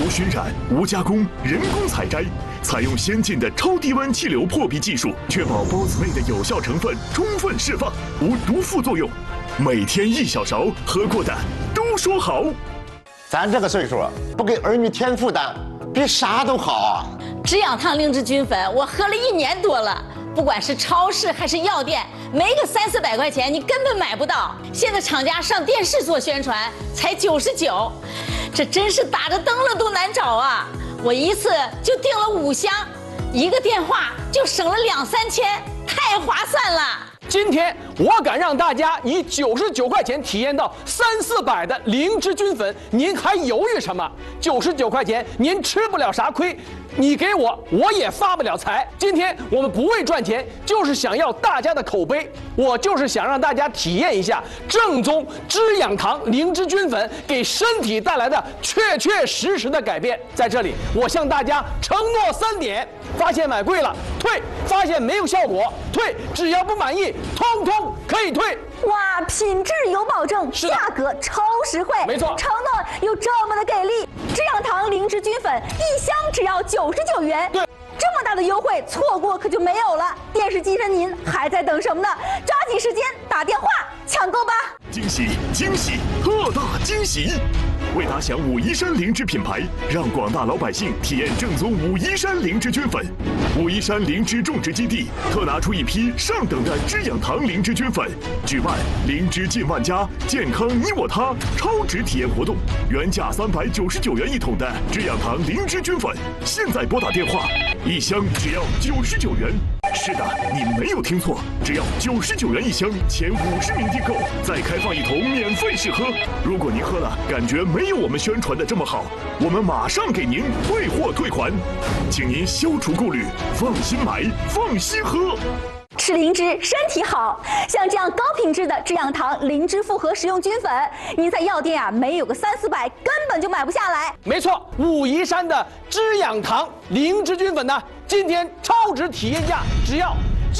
熏染、无加工、人工采摘，采用先进的超低温气流破壁技术，确保孢子内的有效成分充分释放，无毒副作用。每天1小勺，喝过的都说好。 咱这个岁数，不给儿女添负担，比啥都好啊！ 止痒糖灵芝菌粉，我喝了1年多了。 不管是超市还是药店，没个300、400块钱，你根本买不到。现在厂家上电视做宣传，才99，这真是打着灯了都难找啊！我一次就订了5箱，1个电话就省了2、3千，太划算了。 今天我敢让大家以99块钱体验到3、400的灵芝菌粉，您还犹豫什么？99块钱您吃不了啥亏，你给我也发不了财。今天我们不为赚钱，就是想要大家的口碑，我就是想让大家体验一下正宗止痒糖灵芝菌粉给身体带来的确确实实的改变。在这里，我向大家承诺3点：发现买贵了退，发现没有效果退，只要不满意。 通通可以退！ 哇，品质有保证，价格超实惠， 没错， 承诺有这么的给力。止痒糖灵芝菌粉1箱只要99元， 对， 这么大的优惠，错过可就没有了。电视机前您还在等什么呢？抓紧时间打电话抢购吧！ 惊喜惊喜，特大惊喜！ 为打响武夷山灵芝品牌，让广大老百姓体验正宗武夷山灵芝菌粉。武夷山灵芝种植基地特拿出一批上等的止痒糖灵芝菌粉，举办“灵芝进万家，健康你我他”超值体验活动。原价399元1桶的止痒糖灵芝菌粉，现在拨打电话，1箱只要99元。是的，你没有听错，只要99元1箱，前50名订购，再开放1桶免费试喝。如果您喝了感觉没有我们宣传的这么好，我们马上给您退货退款，请您消除顾虑，放心买，放心喝。 吃灵芝身体好，像这样高品质的止痒糖灵芝复合食用菌粉，您在药店啊没有个3、400根本就买不下来。 没错，武夷山的止痒糖灵芝菌粉呢，今天超值体验价只要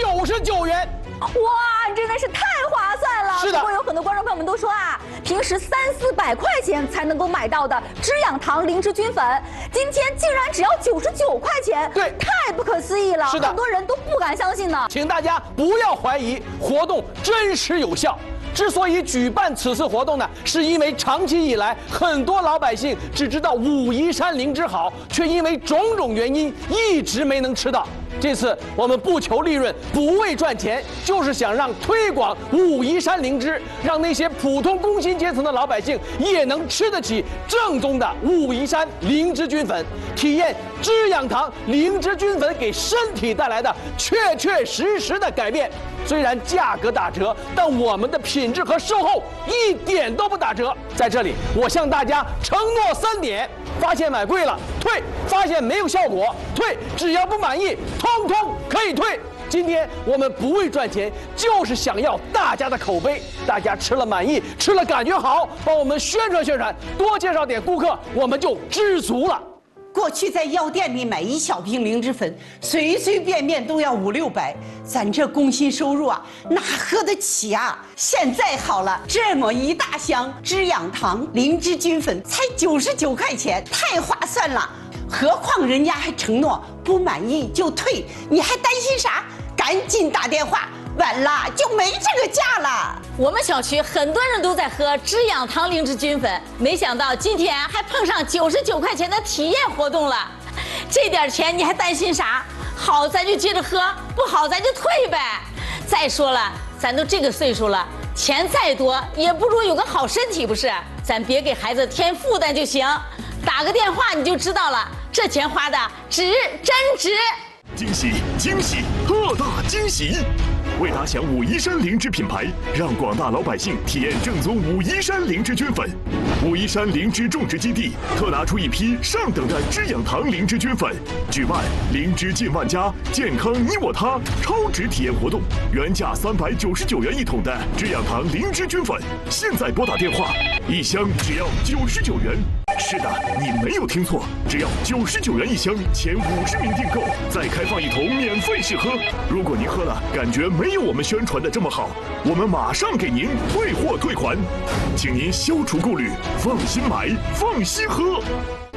99元。 哇，真的是太划算了！ 是的， 不过有很多观众朋友们都说啊，平时3、400块钱才能够买到的止痒糖灵芝菌粉，今天竟然只要99块钱， 对， 太不可思议了！ 是的， 很多人都不敢相信呢。 请大家不要怀疑，活动真实有效。 之所以举办此次活动呢，是因为长期以来，很多老百姓只知道武夷山灵芝好，却因为种种原因一直没能吃到。这次我们不求利润，不为赚钱，就是想让推广武夷山灵芝，让那些普通工薪阶层的老百姓也能吃得起正宗的武夷山灵芝菌粉，体验止痒糖灵芝菌粉给身体带来的确确实实的改变。 虽然价格打折，但我们的品质和售后一点都不打折。在这里，我向大家承诺3点：发现买贵了退，发现没有效果退，只要不满意，通通可以退。今天我们不为赚钱，就是想要大家的口碑，大家吃了满意，吃了感觉好，帮我们宣传宣传，多介绍点顾客，我们就知足了。 过去在药店里买1小瓶灵芝粉，随随便便都要5、600，咱这工薪收入啊，哪喝得起啊？现在好了，这么一大箱止痒糖灵芝菌粉才99块钱，太划算了。何况人家还承诺不满意就退，你还担心啥？赶紧打电话。 晚了就没这个价了。 我们小区很多人都在喝止痒糖灵芝菌粉，没想到今天还碰上99块钱的体验活动了。这点钱你还担心啥？好咱就接着喝，不好咱就退呗。再说了，咱都这个岁数了，钱再多也不如有个好身体，不是？咱别给孩子添负担就行。打个电话你就知道了，这钱花的值，真值。 惊喜惊喜，特大惊喜！ 为打响武夷山灵芝品牌，让广大老百姓体验正宗武夷山灵芝菌粉。武夷山灵芝种植基地特拿出一批上等的止痒糖灵芝菌粉，举办“灵芝进万家，健康你我他”超值体验活动。原价399元1桶的止痒糖灵芝菌粉，现在拨打电话，1箱只要99元。 是的，你没有听错，只要99元1箱，前50名订购，再开放1桶免费试喝。如果您喝了感觉没有我们宣传的这么好，我们马上给您退货退款，请您消除顾虑，放心买，放心喝。